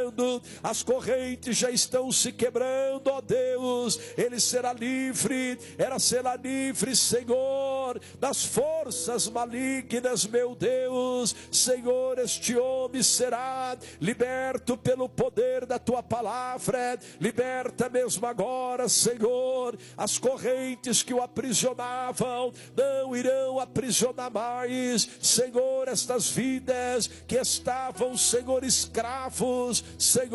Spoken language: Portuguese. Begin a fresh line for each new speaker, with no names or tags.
quebrando, as correntes já estão se quebrando, ó Deus. Ele será livre, ela será livre, Senhor, das forças malignas, meu Deus. Senhor, este homem será liberto pelo poder da tua palavra. Liberta mesmo agora, Senhor, as correntes que o aprisionavam não irão aprisionar mais, Senhor, estas vidas que estavam, Senhor, escravos, Senhor,